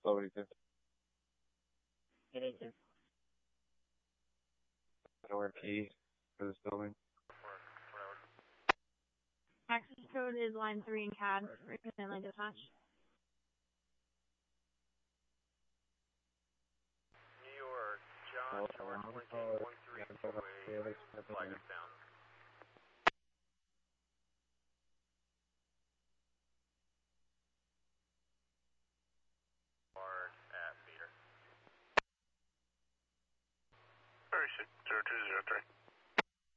42. 882. NORP for this building. Access code is line 3 in CAD. Stanley dispatch. New York, John, George 1328, flag us down. At theater. 360203.